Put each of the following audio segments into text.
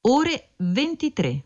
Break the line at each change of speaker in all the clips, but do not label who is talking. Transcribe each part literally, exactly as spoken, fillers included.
ore ventitré.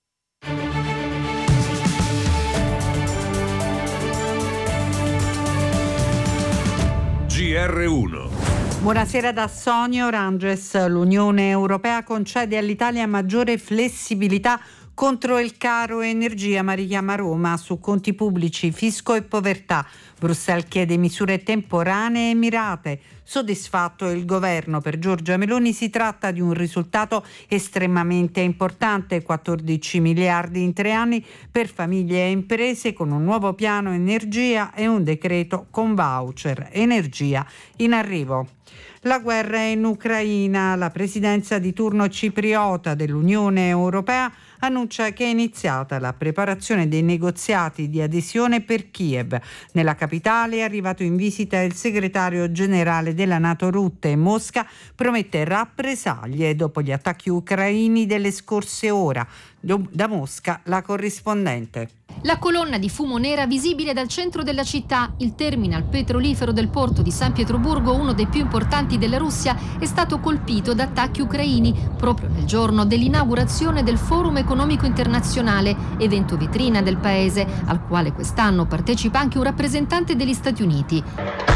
G R uno.
Buonasera da Sonia Oranges. L'Unione Europea concede all'Italia maggiore flessibilità contro il caro energia, ma richiama Roma su conti pubblici, fisco e povertà. Bruxelles chiede misure temporanee e mirate. Soddisfatto il governo. Per Giorgia Meloni si tratta di un risultato estremamente importante, quattordici miliardi in tre anni per famiglie e imprese, con un nuovo piano energia e un decreto con voucher energia in arrivo. La guerra in Ucraina. La presidenza di turno cipriota dell'Unione Europea annuncia che è iniziata la preparazione dei negoziati di adesione per Kiev. Nella capitale è arrivato in visita il segretario generale della NATO Rutte e Mosca promette rappresaglie dopo gli attacchi ucraini delle scorse ore. Da Mosca la corrispondente.
La colonna di fumo nera visibile dal centro della città, il terminal petrolifero del porto di San Pietroburgo, uno dei più importanti della Russia, è stato colpito da attacchi ucraini proprio nel giorno dell'inaugurazione del Forum Economico Internazionale, evento vetrina del paese, al quale quest'anno partecipa anche un rappresentante degli Stati Uniti.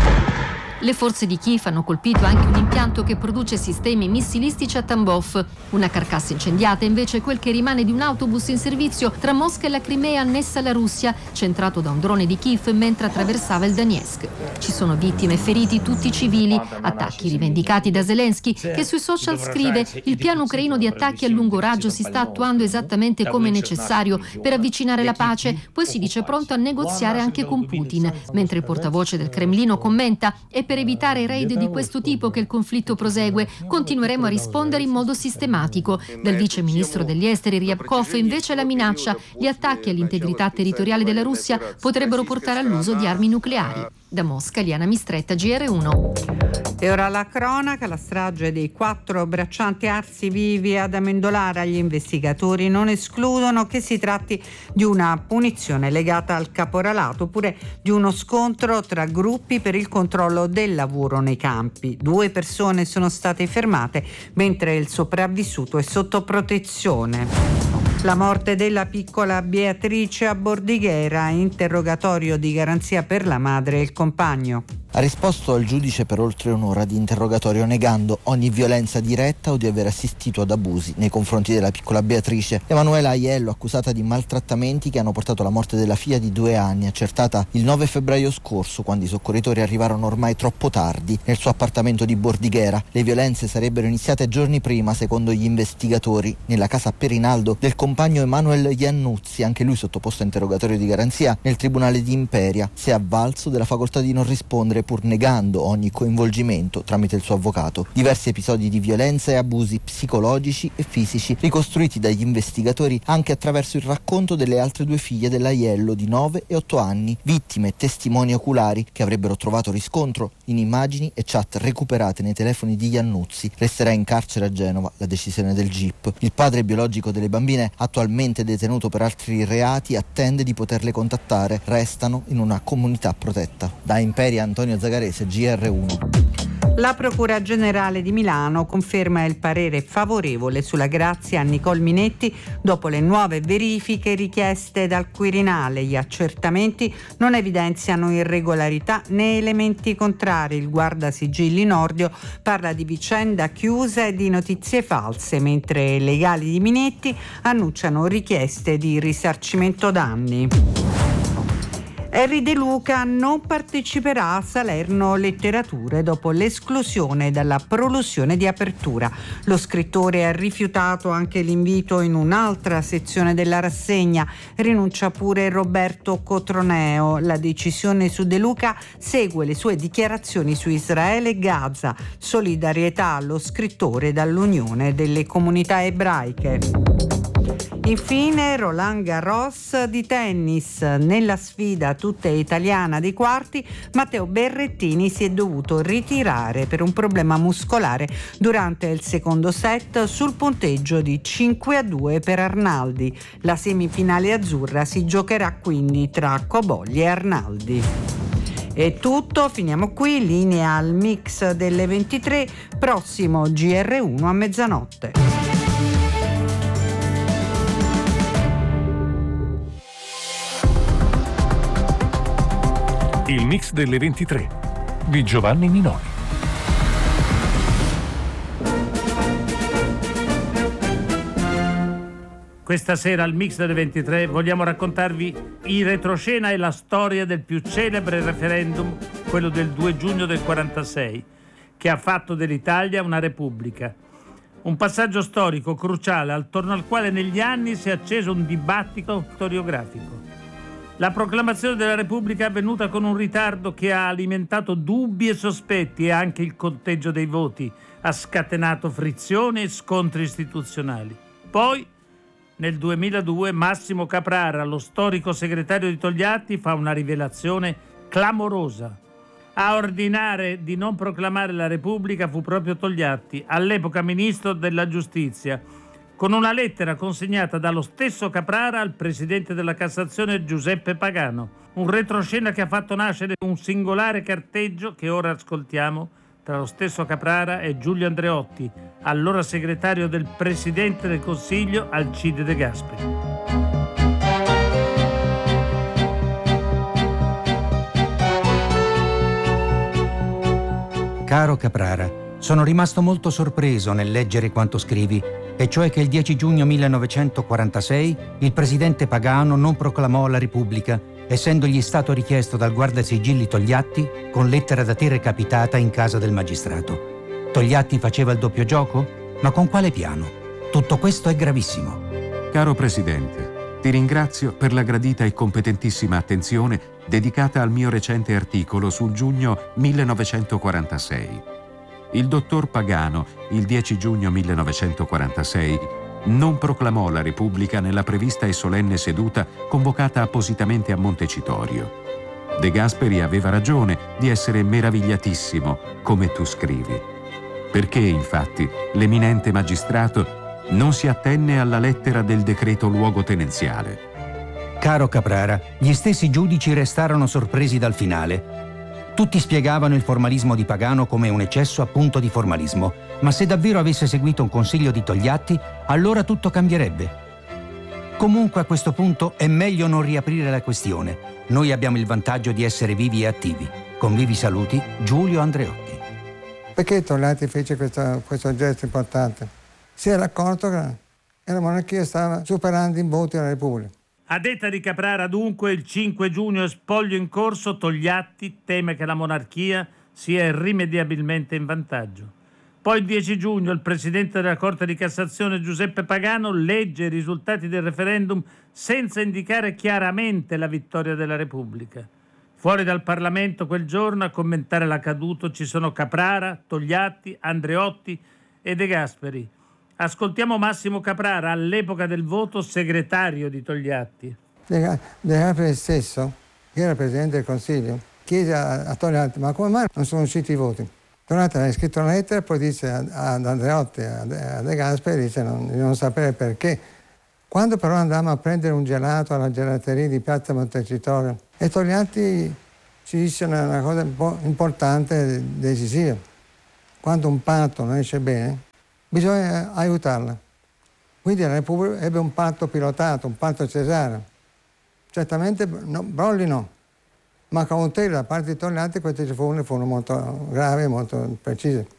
Le forze di Kiev hanno colpito anche un impianto che produce sistemi missilistici a Tambov. Una carcassa incendiata è invece quel che rimane di un autobus in servizio tra Mosca e la Crimea annessa alla Russia, centrato da un drone di Kiev mentre attraversava il Donetsk. Ci sono vittime e feriti tutti civili, attacchi rivendicati da Zelensky, che sui social scrive: il piano ucraino di attacchi a lungo raggio si sta attuando esattamente come necessario per avvicinare la pace, poi si dice pronto a negoziare anche con Putin, mentre il portavoce del Cremlino commenta: è per evitare raid di questo tipo che il conflitto prosegue, continueremo a rispondere in modo sistematico. Dal vice ministro degli esteri Ryabkov invece la minaccia: gli attacchi all'integrità territoriale della Russia potrebbero portare all'uso di armi nucleari. Da Mosca, Liana Mistretta, G R uno.
E ora la cronaca. La strage dei quattro braccianti arsi vivi ad Amendolara. Gli investigatori non escludono che si tratti di una punizione legata al caporalato oppure di uno scontro tra gruppi per il controllo del lavoro nei campi. Due persone sono state fermate mentre il sopravvissuto è sotto protezione. La morte della piccola Beatrice a Bordighera, interrogatorio di garanzia per la madre e il compagno.
Ha risposto al giudice per oltre un'ora di interrogatorio negando ogni violenza diretta o di aver assistito ad abusi nei confronti della piccola Beatrice. Emanuela Aiello, accusata di maltrattamenti che hanno portato alla morte della figlia di due anni, accertata il nove febbraio scorso, quando i soccorritori arrivarono ormai troppo tardi nel suo appartamento di Bordighera. Le violenze sarebbero iniziate giorni prima, secondo gli investigatori, nella casa a Perinaldo del compagno Emanuel Iannuzzi, anche lui sottoposto a interrogatorio di garanzia nel tribunale di Imperia. Si è avvalso della facoltà di non rispondere, pur negando ogni coinvolgimento tramite il suo avvocato. Diversi episodi di violenza e abusi psicologici e fisici ricostruiti dagli investigatori anche attraverso il racconto delle altre due figlie dell'Aiello di nove e otto anni, vittime e testimoni oculari che avrebbero trovato riscontro in immagini e chat recuperate nei telefoni di Iannuzzi. Resterà in carcere a Genova la decisione del G I P. Il padre biologico delle bambine, attualmente detenuto per altri reati, attende di poterle contattare. Restano in una comunità protetta. Da Imperia, Antonio Zagarese, G R uno.
La Procura Generale di Milano conferma il parere favorevole sulla grazia a Nicole Minetti dopo le nuove verifiche richieste dal Quirinale. Gli accertamenti non evidenziano irregolarità né elementi contrari. Il guardasigilli Nordio parla di vicenda chiusa e di notizie false, mentre i legali di Minetti annunciano richieste di risarcimento danni. Henry De Luca non parteciperà a Salerno Letterature dopo l'esclusione dalla prolusione di apertura. Lo scrittore ha rifiutato anche l'invito in un'altra sezione della rassegna. Rinuncia pure Roberto Cotroneo. La decisione su De Luca segue le sue dichiarazioni su Israele e Gaza. Solidarietà allo scrittore dall'Unione delle Comunità Ebraiche. Infine Roland Garros di tennis. Nella sfida tutta italiana dei quarti, Matteo Berrettini si è dovuto ritirare per un problema muscolare durante il secondo set sul punteggio di cinque a due per Arnaldi. La semifinale azzurra si giocherà quindi tra Cobogli e Arnaldi. È tutto, finiamo qui, linea al mix delle ventitré, prossimo G R uno a mezzanotte.
Il mix delle ventitré di Giovanni Minoli.
Questa sera al mix delle ventitré vogliamo raccontarvi in retroscena e la storia del più celebre referendum, quello del due giugno del quarantasei, che ha fatto dell'Italia una repubblica. Un passaggio storico cruciale attorno al quale negli anni si è acceso un dibattito storiografico. La proclamazione della Repubblica è avvenuta con un ritardo che ha alimentato dubbi e sospetti, e anche il conteggio dei voti ha scatenato frizioni e scontri istituzionali. Poi, nel duemiladue, Massimo Caprara, lo storico segretario di Togliatti, fa una rivelazione clamorosa. A ordinare di non proclamare la Repubblica fu proprio Togliatti, all'epoca ministro della Giustizia, con una lettera consegnata dallo stesso Caprara al presidente della Cassazione Giuseppe Pagano. Un retroscena che ha fatto nascere un singolare carteggio che ora ascoltiamo tra lo stesso Caprara e Giulio Andreotti, allora segretario del Presidente del Consiglio Alcide De Gasperi.
Caro Caprara, sono rimasto molto sorpreso nel leggere quanto scrivi, e cioè che il dieci giugno millenovecentoquarantasei il presidente Pagano non proclamò la Repubblica, essendogli stato richiesto dal guardasigilli Togliatti con lettera da te recapitata in casa del magistrato. Togliatti faceva il doppio gioco? Ma con quale piano? Tutto questo è gravissimo.
Caro Presidente, ti ringrazio per la gradita e competentissima attenzione dedicata al mio recente articolo sul giugno millenovecentoquarantasei. Il dottor Pagano, il dieci giugno millenovecentoquarantasei, non proclamò la Repubblica nella prevista e solenne seduta convocata appositamente a Montecitorio. De Gasperi aveva ragione di essere meravigliatissimo, come tu scrivi. Perché, infatti, l'eminente magistrato non si attenne alla lettera del decreto luogotenenziale.
Caro Caprara, gli stessi giudici restarono sorpresi dal finale. Tutti spiegavano il formalismo di Pagano come un eccesso appunto di formalismo, ma se davvero avesse seguito un consiglio di Togliatti, allora tutto cambierebbe. Comunque a questo punto è meglio non riaprire la questione. Noi abbiamo il vantaggio di essere vivi e attivi. Con vivi saluti, Giulio Andreotti.
Perché Togliatti fece questo, questo gesto importante? Si era accorto che la monarchia stava superando in voti la Repubblica.
A detta di Caprara, dunque, il cinque giugno è spoglio in corso, Togliatti teme che la monarchia sia irrimediabilmente in vantaggio. Poi il dieci giugno il presidente della Corte di Cassazione Giuseppe Pagano legge i risultati del referendum senza indicare chiaramente la vittoria della Repubblica. Fuori dal Parlamento quel giorno a commentare l'accaduto ci sono Caprara, Togliatti, Andreotti e De Gasperi. Ascoltiamo Massimo Caprara, all'epoca del voto segretario di Togliatti.
De Gasperi stesso, che era Presidente del Consiglio, chiese a, a Togliatti: ma come mai non sono usciti i voti? Togliatti aveva scritto una lettera e poi disse ad Andreotti, a De Gasperi, dice non, di non sapere perché. Quando però andammo a prendere un gelato alla gelateria di Piazza Montecitorio, e Togliatti ci disse una, una cosa importante, decisiva. Quando un patto non esce bene, bisogna aiutarla. Quindi la Repubblica ebbe un patto pilotato, un patto cesareo. Certamente no, Brogli no, ma con te da parte di Togliatti queste riforme furono molto gravi e molto precise.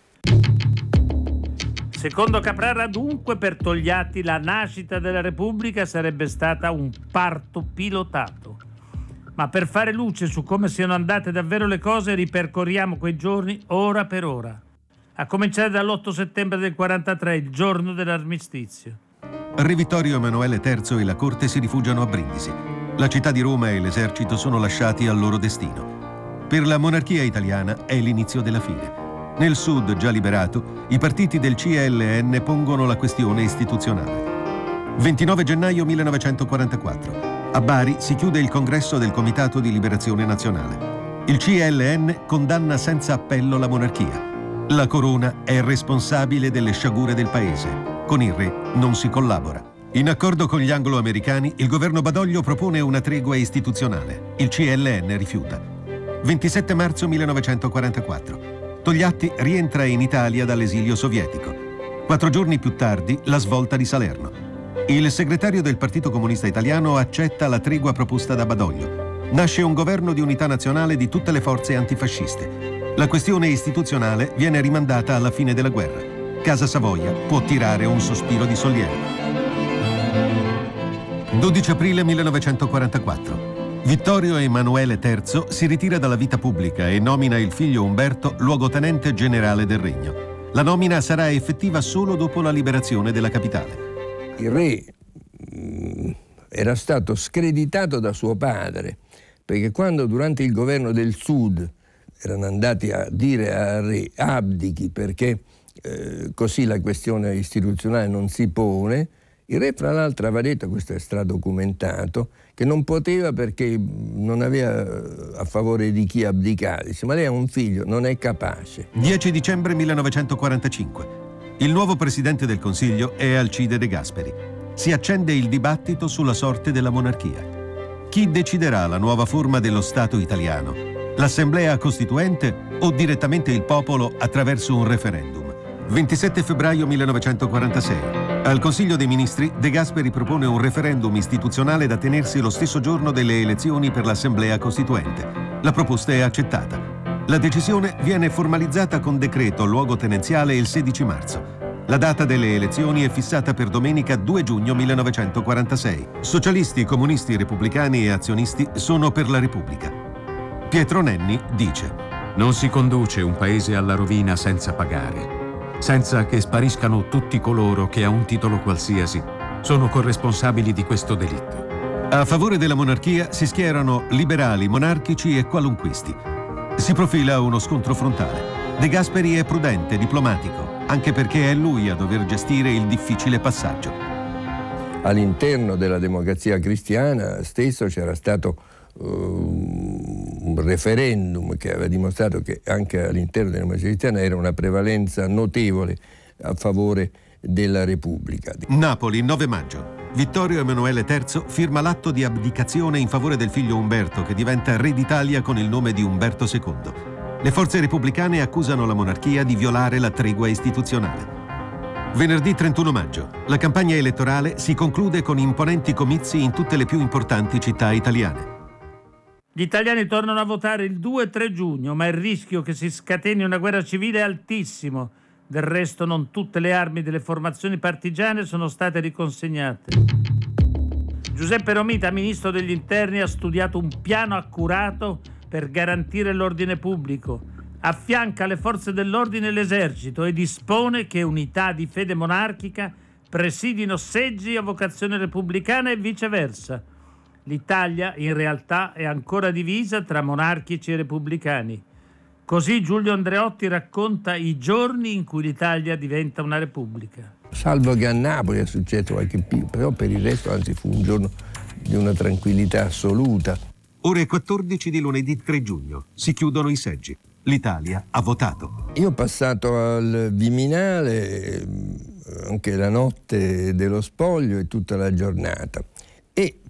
Secondo Caprara, dunque, per Togliatti la nascita della Repubblica sarebbe stata un parto pilotato. Ma per fare luce su come siano andate davvero le cose ripercorriamo quei giorni ora per ora. A cominciare dall'otto settembre del quarantatré, il giorno dell'armistizio.
Re Vittorio Emanuele terzo e la corte si rifugiano a Brindisi. La città di Roma e l'esercito sono lasciati al loro destino. Per la monarchia italiana è l'inizio della fine. Nel sud, già liberato, i partiti del C L N pongono la questione istituzionale. ventinove gennaio millenovecentoquarantaquattro. A Bari si chiude il congresso del Comitato di Liberazione Nazionale. Il C L N condanna senza appello la monarchia. La corona è responsabile delle sciagure del paese. Con il re non si collabora. In accordo con gli anglo-americani, il governo Badoglio propone una tregua istituzionale. Il C L N rifiuta. ventisette marzo millenovecentoquarantaquattro. Togliatti rientra in Italia dall'esilio sovietico. Quattro giorni più tardi, la svolta di Salerno. Il segretario del Partito Comunista Italiano accetta la tregua proposta da Badoglio. Nasce un governo di unità nazionale di tutte le forze antifasciste. La questione istituzionale viene rimandata alla fine della guerra. Casa Savoia può tirare un sospiro di sollievo. dodici aprile millenovecentoquarantaquattro. Vittorio Emanuele terzo si ritira dalla vita pubblica e nomina il figlio Umberto luogotenente generale del regno. La nomina sarà effettiva solo dopo la liberazione della capitale.
Il re mh, era stato screditato da suo padre, perché quando durante il governo del Sud erano andati a dire al re abdichi perché eh, così la questione istituzionale non si pone, il re fra l'altro aveva detto, questo è stradocumentato, che non poteva perché non aveva a favore di chi abdicare. Dice, ma lei ha un figlio, non è capace.
dieci dicembre millenovecentoquarantacinque. Il nuovo presidente del Consiglio è Alcide De Gasperi. Si accende il dibattito sulla sorte della monarchia. Chi deciderà la nuova forma dello Stato italiano? L'Assemblea Costituente o direttamente il popolo attraverso un referendum? ventisette febbraio millenovecentoquarantasei. Al Consiglio dei Ministri De Gasperi propone un referendum istituzionale da tenersi lo stesso giorno delle elezioni per l'Assemblea Costituente. La proposta è accettata. La decisione viene formalizzata con decreto luogotenenziale il sedici marzo. La data delle elezioni è fissata per domenica due giugno millenovecentoquarantasei. Socialisti, comunisti, repubblicani e azionisti sono per la Repubblica. Pietro Nenni dice:
non si conduce un paese alla rovina senza pagare, senza che spariscano tutti coloro che a un titolo qualsiasi sono corresponsabili di questo delitto.
A favore della monarchia si schierano liberali, monarchici e qualunquisti. Si profila uno scontro frontale. De Gasperi è prudente, diplomatico, anche perché è lui a dover gestire il difficile passaggio.
All'interno della Democrazia Cristiana stesso c'era stato uh, un referendum che aveva dimostrato che anche all'interno della Democrazia Cristiana era una prevalenza notevole a favore della Repubblica.
Napoli, nove maggio. Vittorio Emanuele terzo firma l'atto di abdicazione in favore del figlio Umberto, che diventa re d'Italia con il nome di Umberto secondo. Le forze repubblicane accusano la monarchia di violare la tregua istituzionale. Venerdì trentuno maggio. La campagna elettorale si conclude con imponenti comizi in tutte le più importanti città italiane.
Gli italiani tornano a votare il due e tre giugno, ma il rischio che si scateni una guerra civile è altissimo. Del resto non tutte le armi delle formazioni partigiane sono state riconsegnate. Giuseppe Romita, ministro degli interni, ha studiato un piano accurato per garantire l'ordine pubblico. Affianca le forze dell'ordine e l'esercito e dispone che unità di fede monarchica presidino seggi a vocazione repubblicana e viceversa. L'Italia in realtà è ancora divisa tra monarchici e repubblicani. Così Giulio Andreotti racconta i giorni in cui l'Italia diventa una repubblica.
Salvo che a Napoli è successo qualche piccolo, però per il resto anzi fu un giorno di una tranquillità assoluta.
Ore quattordici di lunedì tre giugno. Si chiudono i seggi. L'Italia ha votato.
Io ho passato al Viminale anche la notte dello spoglio e tutta la giornata. E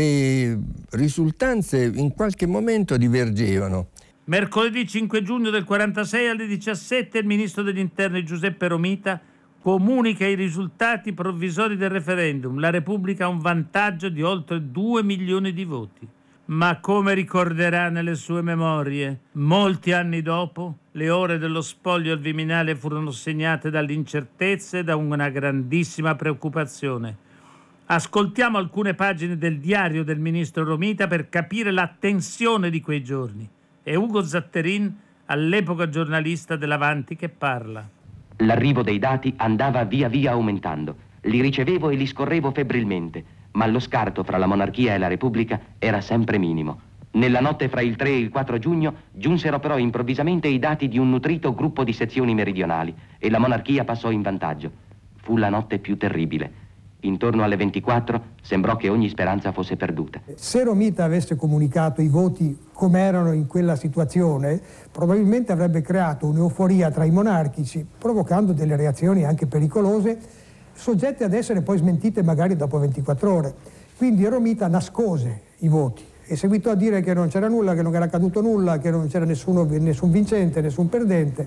le risultanze in qualche momento divergevano.
Mercoledì cinque giugno del quarantasei alle diciassette il ministro degli interni Giuseppe Romita comunica i risultati provvisori del referendum. La Repubblica ha un vantaggio di oltre due milioni di voti. Ma come ricorderà nelle sue memorie, molti anni dopo, le ore dello spoglio al Viminale furono segnate dall'incertezza e da una grandissima preoccupazione. Ascoltiamo alcune pagine del diario del ministro Romita per capire la tensione di quei giorni. È Ugo Zatterin, all'epoca giornalista dell'Avanti, che parla.
L'arrivo dei dati andava via via aumentando. Li ricevevo e li scorrevo febbrilmente, ma lo scarto fra la monarchia e la Repubblica era sempre minimo. Nella notte fra il tre e il quattro giugno giunsero però improvvisamente i dati di un nutrito gruppo di sezioni meridionali e la monarchia passò in vantaggio. Fu la notte più terribile. Intorno alle ventiquattro sembrò che ogni speranza fosse perduta.
Se Romita avesse comunicato i voti come erano in quella situazione, probabilmente avrebbe creato un'euforia tra i monarchici, provocando delle reazioni anche pericolose, soggette ad essere poi smentite magari dopo ventiquattro ore. Quindi Romita nascose i voti e seguitò a dire che non c'era nulla, che non era accaduto nulla, che non c'era nessuno, nessun vincente, nessun perdente,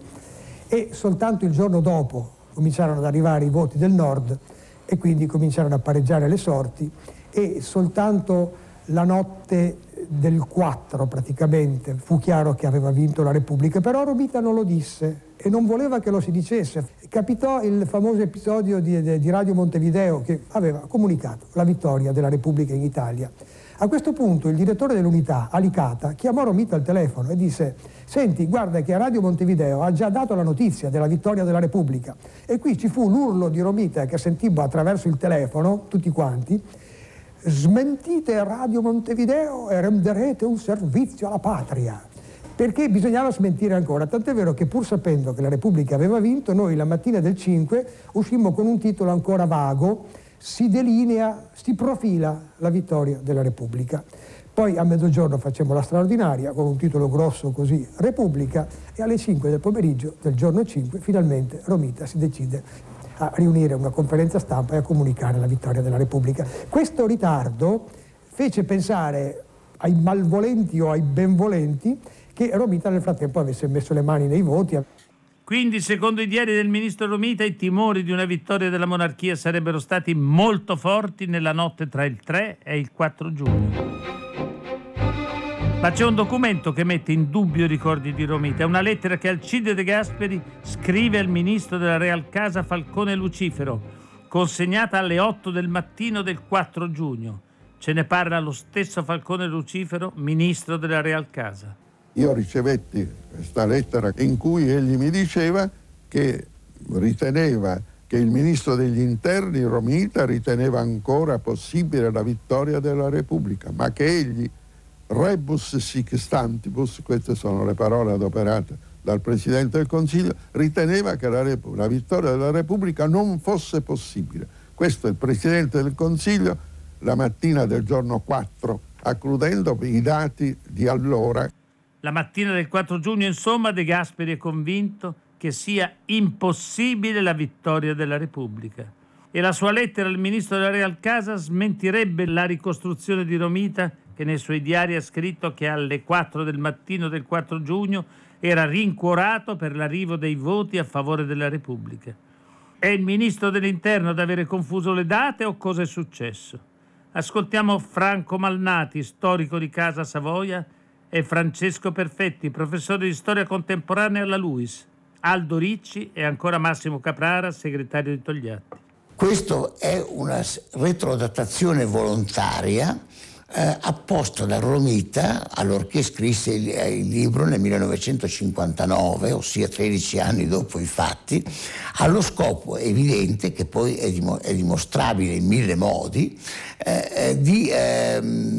e soltanto il giorno dopo cominciarono ad arrivare i voti del nord e quindi cominciarono a pareggiare le sorti, e soltanto la notte del quattro praticamente fu chiaro che aveva vinto la Repubblica, però Romita non lo disse e non voleva che lo si dicesse. Capitò il famoso episodio di, di Radio Montevideo che aveva comunicato la vittoria della Repubblica in Italia. A questo punto il direttore dell'unità, Alicata, chiamò Romita al telefono e disse: senti, guarda che a Radio Montevideo ha già dato la notizia della vittoria della Repubblica. E qui ci fu l'urlo di Romita che sentimmo attraverso il telefono, tutti quanti: smentite Radio Montevideo e renderete un servizio alla patria. Perché bisognava smentire ancora, tant'è vero che pur sapendo che la Repubblica aveva vinto, noi la mattina del cinque uscimmo con un titolo ancora vago: si delinea, si profila la vittoria della Repubblica. Poi a mezzogiorno facciamo la straordinaria con un titolo grosso così, Repubblica, e alle cinque del pomeriggio del giorno cinque finalmente Romita si decide a riunire una conferenza stampa e a comunicare la vittoria della Repubblica. Questo ritardo fece pensare ai malvolenti o ai benvolenti che Romita nel frattempo avesse messo le mani nei voti.
Quindi, secondo i diari del ministro Romita, i timori di una vittoria della monarchia sarebbero stati molto forti nella notte tra il tre e il quattro giugno. Ma c'è un documento che mette in dubbio i ricordi di Romita. È una lettera che Alcide De Gasperi scrive al ministro della Real Casa Falcone Lucifero, consegnata alle otto del mattino del quattro giugno. Ce ne parla lo stesso Falcone Lucifero, ministro della Real Casa.
Io ricevetti questa lettera in cui egli mi diceva che riteneva che il ministro degli interni, Romita, riteneva ancora possibile la vittoria della Repubblica, ma che egli, rebus sic stantibus, queste sono le parole adoperate dal Presidente del Consiglio, riteneva che la, Rep- la vittoria della Repubblica non fosse possibile. Questo è il Presidente del Consiglio la mattina del giorno quattro, accludendo i dati di allora.
La mattina del quattro giugno, insomma, De Gasperi è convinto che sia impossibile la vittoria della Repubblica. E la sua lettera al ministro della Real Casa smentirebbe la ricostruzione di Romita, che nei suoi diari ha scritto che alle quattro del mattino del quattro giugno era rincuorato per l'arrivo dei voti a favore della Repubblica. È il ministro dell'Interno ad avere confuso le date o cosa è successo? Ascoltiamo Franco Malnati, storico di Casa Savoia, e Francesco Perfetti, professore di storia contemporanea alla LUISS, Aldo Ricci e ancora Massimo Caprara, segretario di Togliatti.
Questo è una retrodatazione volontaria eh, apposta da Romita allorché scrisse il, il libro nel millenovecentocinquantanove, ossia tredici anni dopo i fatti, allo scopo evidente, che poi è, dim- è dimostrabile in mille modi, eh, di, eh,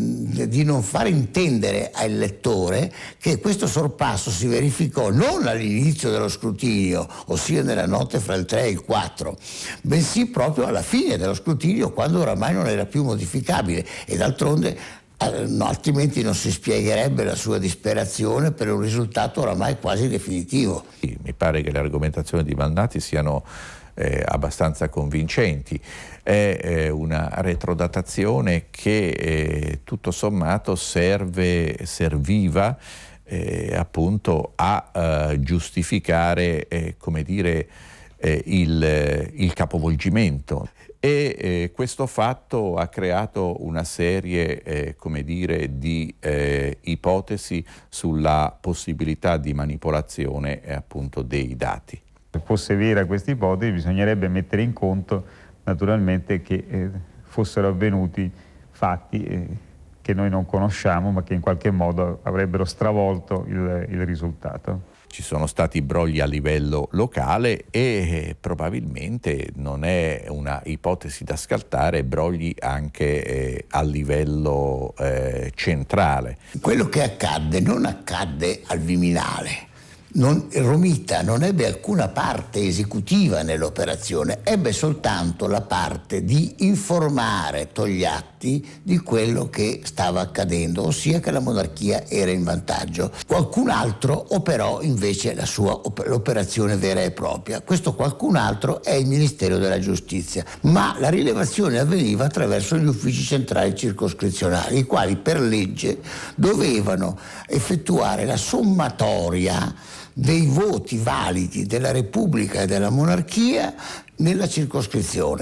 di non far intendere al lettore che questo sorpasso si verificò non all'inizio dello scrutinio, ossia nella notte fra il tre e il quattro, bensì proprio alla fine dello scrutinio, quando oramai non era più modificabile, e d'altronde eh, no, altrimenti non si spiegherebbe la sua disperazione per un risultato oramai quasi definitivo.
Mi pare che le argomentazioni di Malnati siano eh, abbastanza convincenti. È eh, una retrodatazione che eh, tutto sommato serve, serviva eh, appunto a eh, giustificare, eh, come dire, eh, il, il capovolgimento. E eh, questo fatto ha creato una serie, eh, come dire, di eh, ipotesi sulla possibilità di manipolazione eh, appunto dei dati.
Se fosse vera questa ipotesi, bisognerebbe mettere in conto naturalmente che eh, fossero avvenuti fatti eh, che noi non conosciamo, ma che in qualche modo avrebbero stravolto il, il risultato.
Ci sono stati brogli a livello locale e probabilmente non è una ipotesi da scartare brogli anche eh, a livello eh, centrale.
Quello che accadde non accadde al Viminale. Non, Romita non ebbe alcuna parte esecutiva nell'operazione, ebbe soltanto la parte di informare Togliatti di quello che stava accadendo, ossia che la monarchia era in vantaggio. Qualcun altro operò invece la sua l'operazione vera e propria. Questo qualcun altro è il Ministero della Giustizia, ma la rilevazione avveniva attraverso gli uffici centrali circoscrizionali, i quali per legge dovevano effettuare la sommatoria dei voti validi della Repubblica e della monarchia nella circoscrizione.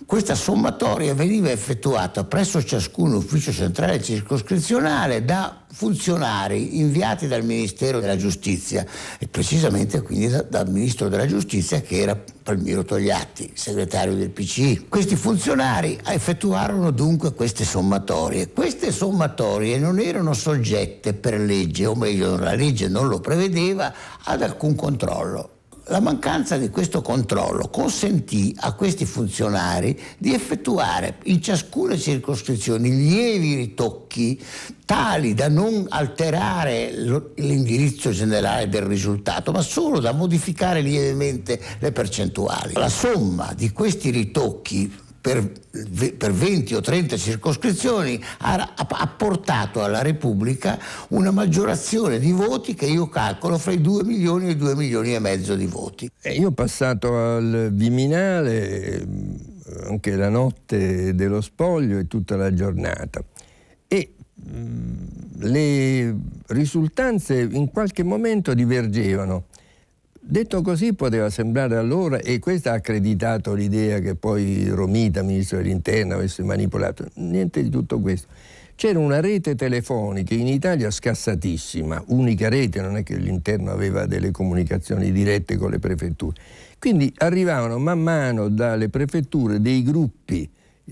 Questa sommatoria veniva effettuata presso ciascun ufficio centrale circoscrizionale da funzionari inviati dal Ministero della Giustizia e precisamente quindi da, dal Ministro della Giustizia, che era Palmiro Togliatti, segretario del P C I. Questi funzionari effettuarono dunque queste sommatorie. Queste sommatorie non erano soggette per legge, o meglio la legge non lo prevedeva, ad alcun controllo. La mancanza di questo controllo consentì a questi funzionari di effettuare in ciascuna circoscrizione lievi ritocchi tali da non alterare l'indirizzo generale del risultato, ma solo da modificare lievemente le percentuali. La somma di questi ritocchi per, per venti o trenta circoscrizioni ha, ha portato alla Repubblica una maggiorazione di voti che io calcolo fra i due milioni e i due milioni e mezzo di voti.
E io ho passato al Viminale anche la notte dello spoglio e tutta la giornata e mh, le risultanze in qualche momento divergevano. Detto così poteva sembrare allora, e questo ha accreditato l'idea che poi Romita, ministro dell'Interno, avesse manipolato, niente di tutto questo. C'era una rete telefonica in Italia scassatissima, unica rete, non è che l'Interno aveva delle comunicazioni dirette con le prefetture. Quindi arrivavano man mano dalle prefetture dei gruppi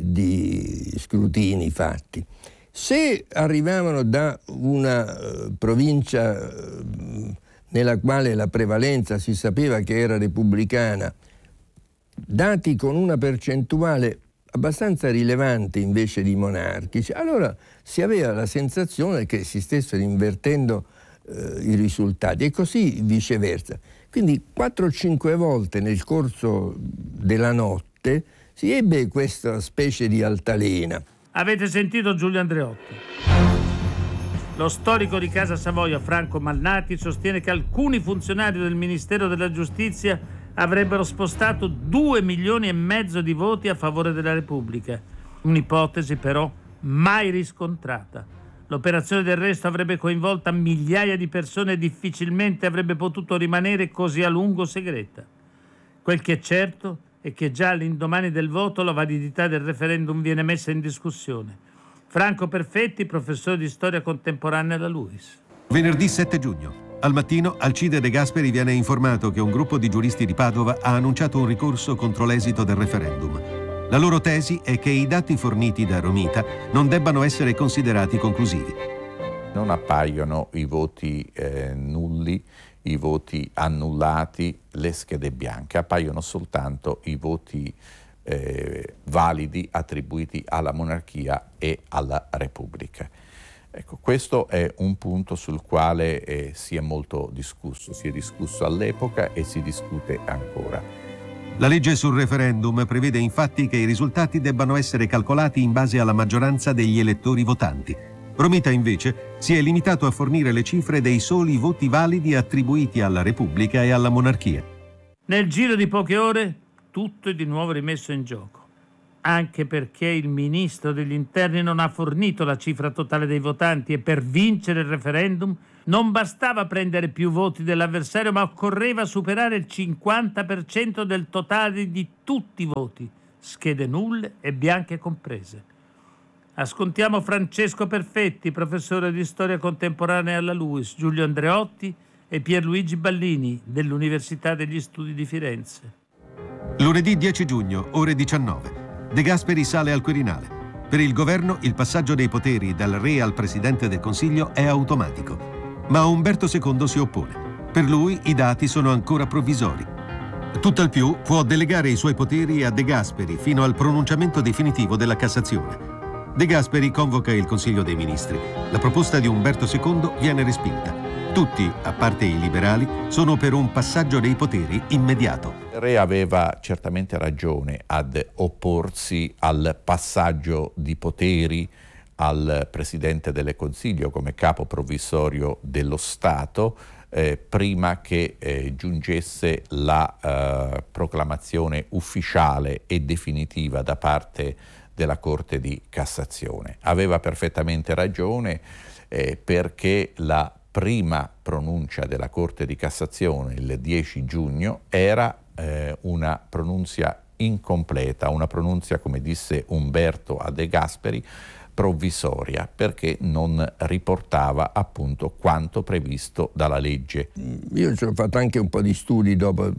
di scrutini fatti. Se arrivavano da una uh, provincia uh, nella quale la prevalenza si sapeva che era repubblicana, dati con una percentuale abbastanza rilevante invece di monarchici, allora si aveva la sensazione che si stessero invertendo eh, i risultati e così viceversa. Quindi quattro o cinque volte nel corso della notte si ebbe questa specie di altalena.
Avete sentito Giulio Andreotti? Lo storico di Casa Savoia Franco Malnati sostiene che alcuni funzionari del Ministero della Giustizia avrebbero spostato due milioni e mezzo di voti a favore della Repubblica. Un'ipotesi però mai riscontrata. L'operazione del resto avrebbe coinvolto migliaia di persone e difficilmente avrebbe potuto rimanere così a lungo segreta. Quel che è certo è che già all'indomani del voto la validità del referendum viene messa in discussione. Franco Perfetti, professore di storia contemporanea alla LUISS.
Venerdì sette giugno. Al mattino Alcide De Gasperi viene informato che un gruppo di giuristi di Padova ha annunciato un ricorso contro l'esito del referendum. La loro tesi è che i dati forniti da Romita non debbano essere considerati conclusivi.
Non appaiono i voti eh, nulli, i voti annullati, le schede bianche, appaiono soltanto i voti eh, validi attribuiti alla monarchia e alla Repubblica. Ecco, questo è un punto sul quale eh, si è molto discusso, si è discusso all'epoca e si discute ancora.
La legge sul referendum prevede infatti che i risultati debbano essere calcolati in base alla maggioranza degli elettori votanti. Romita invece si è limitato a fornire le cifre dei soli voti validi attribuiti alla Repubblica e alla monarchia.
Nel giro di poche ore tutto è di nuovo rimesso in gioco, anche perché il ministro degli interni non ha fornito la cifra totale dei votanti e per vincere il referendum non bastava prendere più voti dell'avversario, ma occorreva superare il cinquanta per cento del totale di tutti i voti, schede nulle e bianche comprese. Ascoltiamo Francesco Perfetti, professore di storia contemporanea alla LUISS, Giulio Andreotti e Pierluigi Ballini dell'Università degli Studi di Firenze.
Lunedì dieci giugno, ore diciannove. De Gasperi sale al Quirinale. Per il governo il passaggio dei poteri dal re al presidente del Consiglio è automatico, ma Umberto secondo si oppone. Per lui i dati sono ancora provvisori. Tutt'al più può delegare i suoi poteri a De Gasperi fino al pronunciamento definitivo della Cassazione. De Gasperi convoca il Consiglio dei Ministri. La proposta di Umberto secondo viene respinta. Tutti, a parte i liberali, sono per un passaggio dei poteri immediato.
Il re aveva certamente ragione ad opporsi al passaggio di poteri al Presidente del Consiglio come capo provvisorio dello Stato eh, prima che eh, giungesse la eh, proclamazione ufficiale e definitiva da parte della Corte di Cassazione. Aveva perfettamente ragione eh, perché la prima pronuncia della Corte di Cassazione il dieci giugno era eh, una pronuncia incompleta, una pronunzia, come disse Umberto a De Gasperi, provvisoria, perché non riportava appunto quanto previsto dalla legge.
Io ci ho fatto anche un po' di studi dopo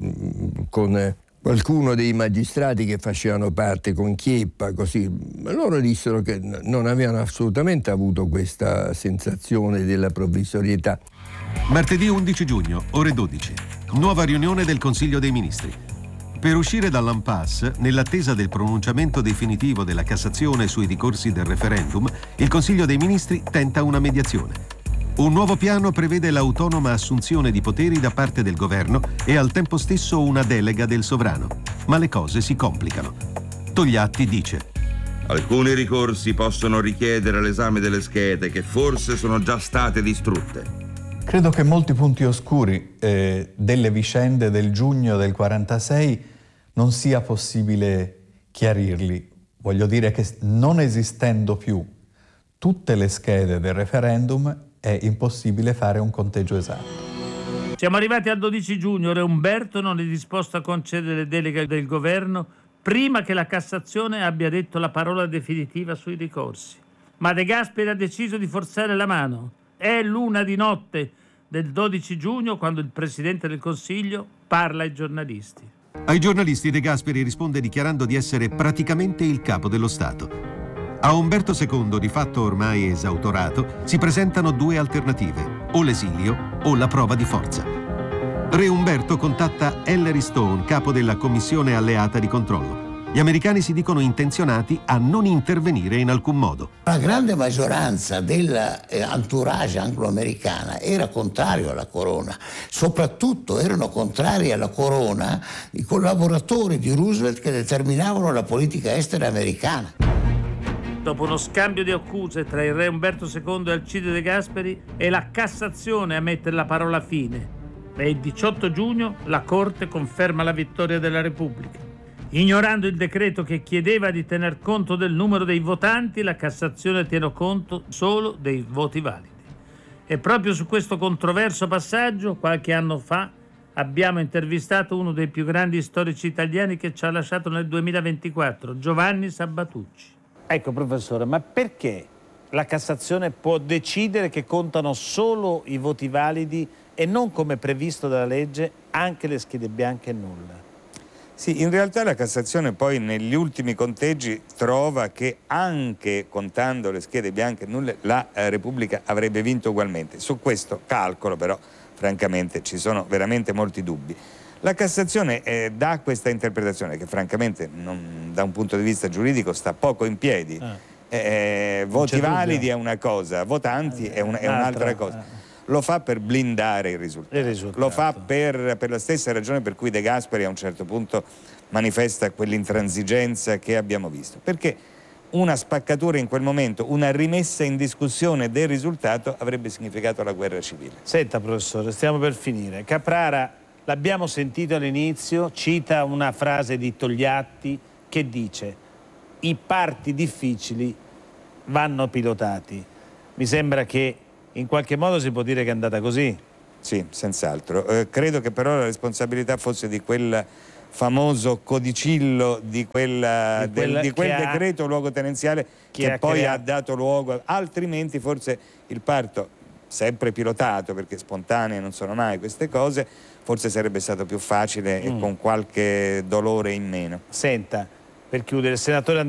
con qualcuno dei magistrati che facevano parte con Chieppa, così, loro dissero che non avevano assolutamente avuto questa sensazione della provvisorietà.
Martedì undici giugno, ore dodici. Nuova riunione del Consiglio dei Ministri. Per uscire dall'impasse, nell'attesa del pronunciamento definitivo della Cassazione sui ricorsi del referendum, il Consiglio dei Ministri tenta una mediazione. Un nuovo piano prevede l'autonoma assunzione di poteri da parte del governo e al tempo stesso una delega del sovrano. Ma le cose si complicano. Togliatti dice:
alcuni ricorsi possono richiedere l'esame delle schede che forse sono già state distrutte.
Credo che molti punti oscuri eh, delle vicende del giugno del quarantasei non sia possibile chiarirli. Voglio dire che non esistendo più tutte le schede del referendum è impossibile fare un conteggio esatto.
Siamo arrivati al dodici giugno e Umberto non è disposto a concedere le deleghe del governo prima che la Cassazione abbia detto la parola definitiva sui ricorsi. Ma De Gasperi ha deciso di forzare la mano. È l'una di notte del dodici giugno quando il Presidente del Consiglio parla ai giornalisti.
Ai giornalisti De Gasperi risponde dichiarando di essere praticamente il capo dello Stato. A Umberto secondo, di fatto ormai esautorato, si presentano due alternative, o l'esilio o la prova di forza. Re Umberto contatta Ellery Stone, capo della Commissione alleata di controllo. Gli americani si dicono intenzionati a non intervenire in alcun modo.
La grande maggioranza dell'entourage anglo-americana era contrario alla corona, soprattutto erano contrari alla corona i collaboratori di Roosevelt che determinavano la politica estera americana.
Dopo uno scambio di accuse tra il re Umberto secondo e Alcide De Gasperi, è la Cassazione a mettere la parola fine. E il diciotto giugno la Corte conferma la vittoria della Repubblica. Ignorando il decreto che chiedeva di tener conto del numero dei votanti, la Cassazione tiene conto solo dei voti validi. E proprio su questo controverso passaggio, qualche anno fa, abbiamo intervistato uno dei più grandi storici italiani che ci ha lasciato nel duemilaventiquattro, Giovanni Sabbatucci.
Ecco, professore, ma perché la Cassazione può decidere che contano solo i voti validi e non, come previsto dalla legge, anche le schede bianche e nulle?
Sì, in realtà la Cassazione poi negli ultimi conteggi trova che anche contando le schede bianche e nulle la eh, Repubblica avrebbe vinto ugualmente. Su questo calcolo però, francamente, ci sono veramente molti dubbi. La Cassazione eh, dà questa interpretazione che francamente non, da un punto di vista giuridico sta poco in piedi. Ah. Eh, voti validi è una cosa, votanti eh, è, un, è un'altra cosa. Eh. Lo fa per blindare il risultato, il risultato. Lo fa per, per la stessa ragione per cui De Gasperi a un certo punto manifesta quell'intransigenza che abbiamo visto. Perché una spaccatura in quel momento, una rimessa in discussione del risultato avrebbe significato la guerra civile.
Senta professore, stiamo per finire. Caprara, l'abbiamo sentito all'inizio, cita una frase di Togliatti che dice: i parti difficili vanno pilotati. Mi sembra che in qualche modo si può dire che è andata così.
Sì, senz'altro. Eh, credo che però la responsabilità fosse di quel famoso codicillo, di, quella, di, quella del, di quel decreto luogotenenziale che, che poi creato. ha dato luogo, altrimenti forse il parto, sempre pilotato, perché spontanee non sono mai queste cose, forse sarebbe stato più facile mm. e con qualche dolore in meno.
Senta, per chiudere, il senatore